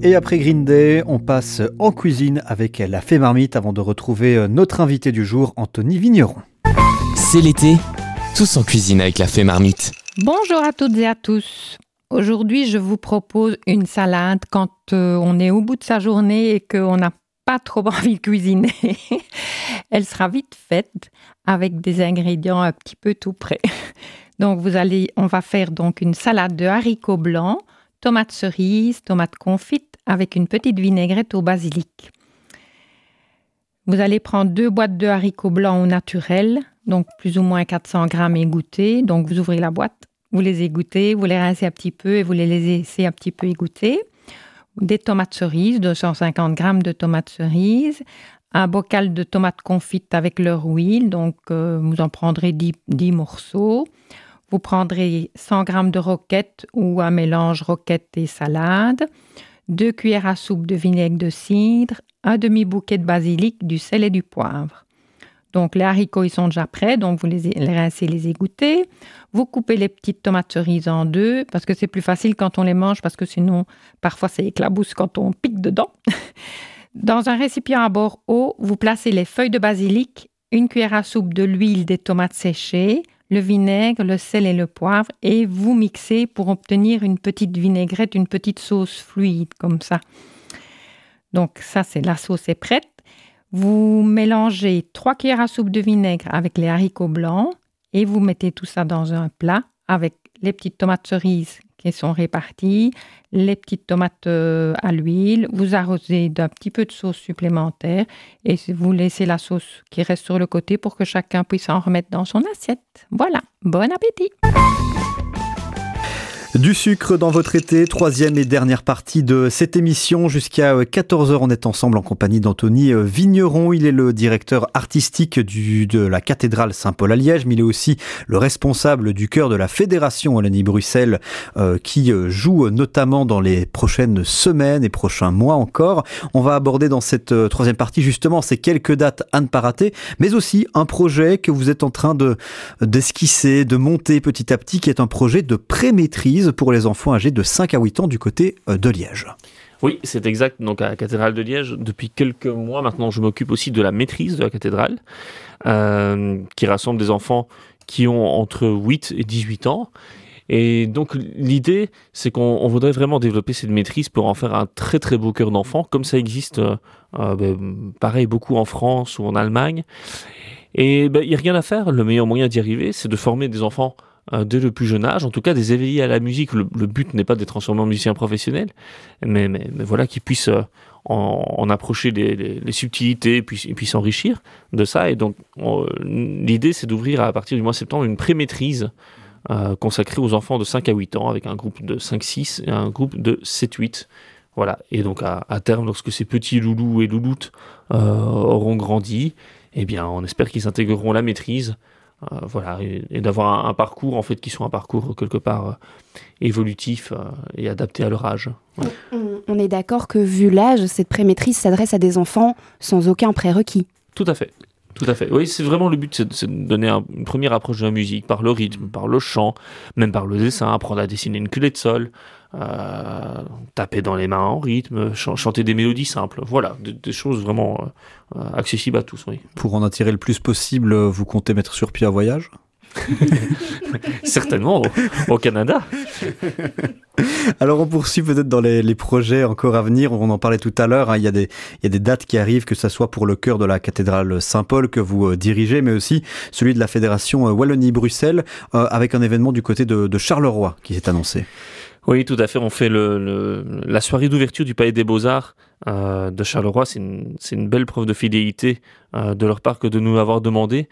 Et après Green Day, on passe en cuisine avec la Fée Marmite avant de retrouver notre invité du jour, Anthony Vigneron. C'est l'été, tous en cuisine avec la Fée Marmite. Bonjour à toutes et à tous. Aujourd'hui, je vous propose une salade quand on est au bout de sa journée et qu'on n'a pas trop envie de cuisiner. Elle sera vite faite avec des ingrédients un petit peu tout prêts. Donc, on va faire donc une salade de haricots blancs, tomates cerises, tomates confites avec une petite vinaigrette au basilic. Vous allez prendre 2 boîtes de haricots blancs au naturel, donc plus ou moins 400 grammes égoutter. Donc, vous ouvrez la boîte, vous les égouttez, vous les rincez un petit peu et vous les laissez un petit peu égoutter. Des tomates cerises, 250 grammes de tomates cerises, un bocal de tomates confites avec leur huile, donc vous en prendrez 10 morceaux. Vous prendrez 100 grammes de roquette ou un mélange roquette et salade, 2 cuillères à soupe de vinaigre de cidre, un demi-bouquet de basilic, du sel et du poivre. Donc les haricots, ils sont déjà prêts, donc vous les rincez, les égouttez. Vous coupez les petites tomates cerises en 2, parce que c'est plus facile quand on les mange, parce que sinon, parfois, ça éclabousse quand on pique dedans. Dans un récipient à bord haut, vous placez les feuilles de basilic, 1 cuillère à soupe de l'huile des tomates séchées, le vinaigre, le sel et le poivre, et vous mixez pour obtenir une petite vinaigrette, une petite sauce fluide, comme ça. Donc ça, la sauce est prête. Vous mélangez 3 cuillères à soupe de vinaigre avec les haricots blancs et vous mettez tout ça dans un plat avec les petites tomates cerises qui sont réparties, les petites tomates à l'huile. Vous arrosez d'un petit peu de sauce supplémentaire et vous laissez la sauce qui reste sur le côté pour que chacun puisse en remettre dans son assiette. Voilà, bon appétit! Du sucre dans votre été, 3e et dernière partie de cette émission. Jusqu'à 14h, on est ensemble en compagnie d'Anthony Vigneron. Il est le directeur artistique de la cathédrale Saint-Paul à Liège, mais il est aussi le responsable du chœur de la Fédération Wallonie-Bruxelles qui joue notamment dans les prochaines semaines et prochains mois encore. On va aborder dans cette 3e partie justement ces quelques dates à ne pas rater, mais aussi un projet que vous êtes en train d'esquisser, de monter petit à petit, qui est un projet de pré-maîtrise pour les enfants âgés de 5 à 8 ans du côté de Liège. Oui, c'est exact. Donc à la cathédrale de Liège, depuis quelques mois maintenant, je m'occupe aussi de la maîtrise de la cathédrale, qui rassemble des enfants qui ont entre 8 et 18 ans. Et donc l'idée, c'est qu'on voudrait vraiment développer cette maîtrise pour en faire un très très beau chœur d'enfants, comme ça existe pareil beaucoup en France ou en Allemagne. Et il n'y a rien à faire. Le meilleur moyen d'y arriver, c'est de former des enfants dès le plus jeune âge, en tout cas des éveillés à la musique. Le but n'est pas de les transformer en musiciens professionnels, mais voilà, qu'ils puissent en approcher les subtilités et puis s'enrichir de ça. Et donc l'idée, c'est d'ouvrir à partir du mois de septembre une pré-maîtrise consacrée aux enfants de 5 à 8 ans avec un groupe de 5-6 et un groupe de 7-8. Voilà. Et donc à terme, lorsque ces petits loulous et louloutes auront grandi, eh bien, on espère qu'ils intégreront la maîtrise. Voilà, et d'avoir un parcours en fait qui soit un parcours quelque part évolutif et adapté à leur âge. Ouais. On est d'accord que vu l'âge, cette pré-maîtrise s'adresse à des enfants sans aucun prérequis. Tout à fait. Oui, c'est vraiment le but, c'est de donner une première approche de la musique par le rythme, par le chant, même par le dessin, apprendre à dessiner une culée de sol, taper dans les mains en rythme, chanter des mélodies simples. Voilà, des choses vraiment accessibles à tous. Oui. Pour en attirer le plus possible, vous comptez mettre sur pied un voyage ? Certainement, au Canada. Alors on poursuit peut-être dans les projets encore à venir. On en parlait tout à l'heure, hein. Il y a des dates qui arrivent, que ce soit pour le chœur de la cathédrale Saint-Paul que vous dirigez, mais aussi celui de la Fédération Wallonie-Bruxelles, avec un événement du côté de Charleroi qui s'est annoncé. Oui, tout à fait. On fait la soirée d'ouverture du Palais des Beaux-Arts de Charleroi. C'est une belle preuve de fidélité de leur part que de nous avoir demandé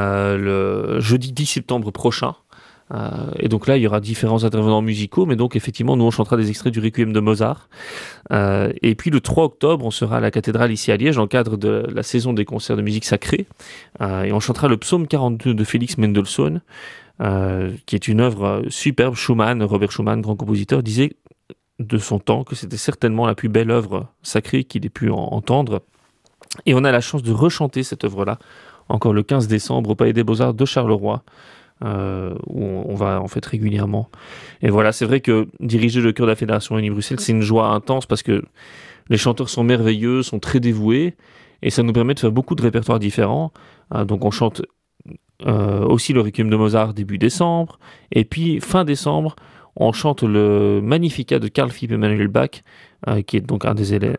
le jeudi 10 septembre prochain. Et donc là, il y aura différents intervenants musicaux, mais donc effectivement, nous on chantera des extraits du Requiem de Mozart. Et puis le 3 octobre, on sera à la cathédrale ici à Liège, dans le cadre de la saison des concerts de musique sacrée. Et on chantera le psaume 42 de Félix Mendelssohn, qui est une œuvre superbe. Robert Schumann, grand compositeur, disait de son temps que c'était certainement la plus belle œuvre sacrée qu'il ait pu entendre. Et on a la chance de rechanter cette œuvre-là encore le 15 décembre au Palais des Beaux-Arts de Charleroi, où on va en fait régulièrement. Et voilà, c'est vrai que diriger le chœur de la Fédération Wallonie-Bruxelles, c'est une joie intense parce que les chanteurs sont merveilleux, sont très dévoués, et ça nous permet de faire beaucoup de répertoires différents. Donc on chante aussi le Requiem de Mozart début décembre, et puis fin décembre, on chante le Magnificat de Carl Philipp Emanuel Bach, qui est donc un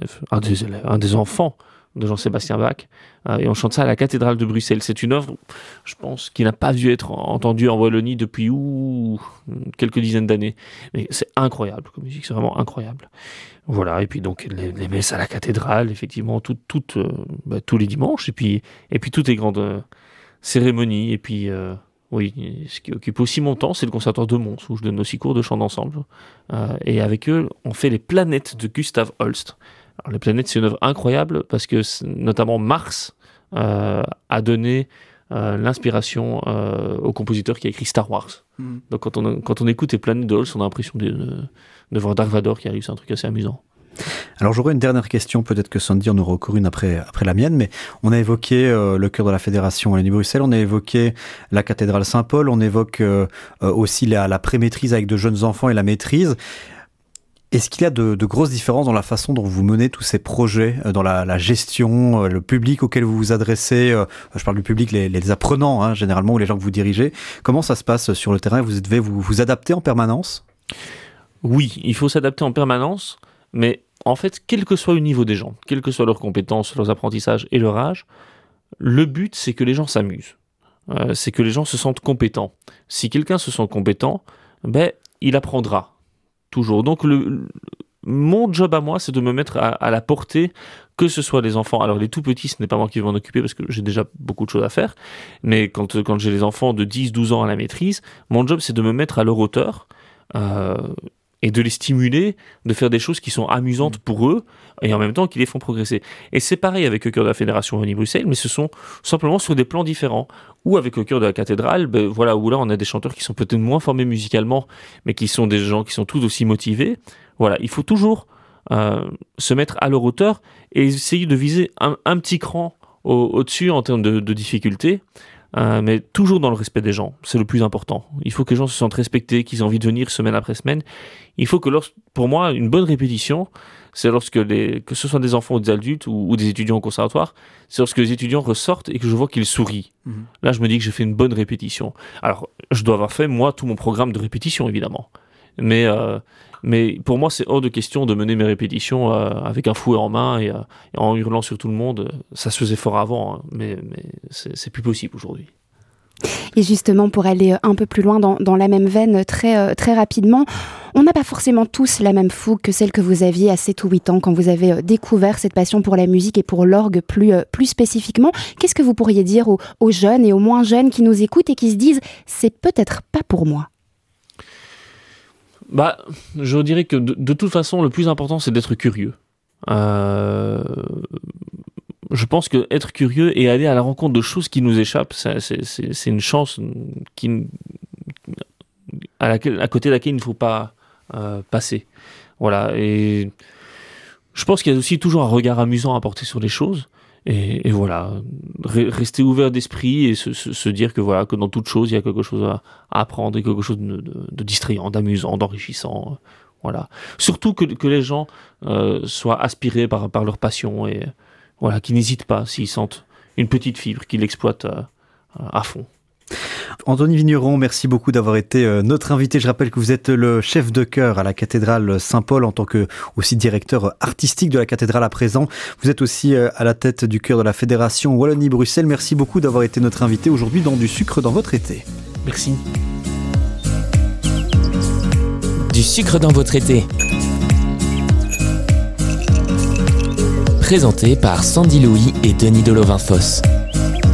des enfants de Jean-Sébastien Bach, et on chante ça à la cathédrale de Bruxelles. C'est une œuvre, je pense, qui n'a pas dû être entendue en Wallonie depuis quelques dizaines d'années. Mais c'est incroyable comme musique, c'est vraiment incroyable. Voilà, et puis donc les messes à la cathédrale, effectivement, tous les dimanches, et puis toutes les grandes cérémonies, et puis... oui, ce qui occupe aussi mon temps, c'est le conservatoire de Mons, où je donne aussi cours de chant d'ensemble. Et avec eux, on fait les planètes de Gustav Holst. Alors, les planètes, c'est une œuvre incroyable parce que notamment Mars a donné l'inspiration au compositeur qui a écrit Star Wars. Donc quand on écoute les planètes de Holst, on a l'impression de voir Dark Vador qui arrive, c'est un truc assez amusant. Alors j'aurais une dernière question, peut-être que Sandy en aura encore une après la mienne, mais on a évoqué le chœur de la Fédération Wallonie-Bruxelles, on a évoqué la cathédrale Saint-Paul, on évoque aussi la pré-maîtrise avec de jeunes enfants et la maîtrise. Est-ce qu'il y a de grosses différences dans la façon dont vous menez tous ces projets, dans la gestion, le public auquel vous vous adressez, je parle du public, les apprenants hein, généralement, ou les gens que vous dirigez. Comment ça se passe sur le terrain? Vous devez vous adapter en permanence? Oui, il faut s'adapter en permanence, mais en fait, quel que soit le niveau des gens, quelles que soient leurs compétences, leurs apprentissages et leur âge, le but, c'est que les gens s'amusent. C'est que les gens se sentent compétents. Si quelqu'un se sent compétent, il apprendra. Toujours. Donc, mon job à moi, c'est de me mettre à la portée, que ce soit les enfants. Alors, les tout petits, ce n'est pas moi qui vais m'en occuper parce que j'ai déjà beaucoup de choses à faire. Mais quand j'ai les enfants de 10-12 ans à la maîtrise, mon job, c'est de me mettre à leur hauteur et de les stimuler, de faire des choses qui sont amusantes pour eux et en même temps qui les font progresser. Et c'est pareil avec le chœur de la Fédération Wallonie-Bruxelles, mais ce sont simplement sur des plans différents. Ou avec le chœur de la cathédrale, où là on a des chanteurs qui sont peut-être moins formés musicalement, mais qui sont des gens qui sont tout aussi motivés. Voilà, il faut toujours se mettre à leur hauteur et essayer de viser un petit cran au-dessus en termes de difficulté. Mais toujours dans le respect des gens, c'est le plus important. Il faut que les gens se sentent respectés, qu'ils aient envie de venir semaine après semaine. Il faut que, pour moi, une bonne répétition, c'est lorsque que ce soit des enfants ou des adultes ou des étudiants au conservatoire, c'est lorsque les étudiants ressortent et que je vois qu'ils sourient. Là, je me dis que j'ai fait une bonne répétition. Alors, je dois avoir fait, moi, tout mon programme de répétition, évidemment. Mais pour moi, c'est hors de question de mener mes répétitions avec un fouet en main et en hurlant sur tout le monde. Ça se faisait fort avant, hein, mais c'est plus possible aujourd'hui. Et justement, pour aller un peu plus loin dans la même veine, très, très rapidement, on n'a pas forcément tous la même fougue que celle que vous aviez à 7 ou 8 ans quand vous avez découvert cette passion pour la musique et pour l'orgue plus spécifiquement. Qu'est-ce que vous pourriez dire aux jeunes et aux moins jeunes qui nous écoutent et qui se disent « c'est peut-être pas pour moi ». Je dirais que de toute façon, le plus important, c'est d'être curieux. Je pense que être curieux et aller à la rencontre de choses qui nous échappent, c'est une chance à côté de laquelle il ne faut pas passer. Voilà. Et je pense qu'il y a aussi toujours un regard amusant à porter sur les choses. Et voilà, rester ouvert d'esprit et se dire que dans toute chose, il y a quelque chose à apprendre et quelque chose de distrayant, d'amusant, d'enrichissant. Voilà. Surtout que les gens soient aspirés par leur passion et qu'ils n'hésitent pas s'ils sentent une petite fibre, qu'ils l'exploitent à fond. Anthony Vigneron, merci beaucoup d'avoir été notre invité. Je rappelle que vous êtes le chef de chœur à la cathédrale Saint-Paul en tant que aussi directeur artistique de la cathédrale à présent. Vous êtes aussi à la tête du chœur de la Fédération Wallonie-Bruxelles. Merci beaucoup d'avoir été notre invité aujourd'hui dans Du sucre dans votre été. Merci. Du sucre dans votre été. Présenté par Sandy Louis et Denis Delovin-Fosse.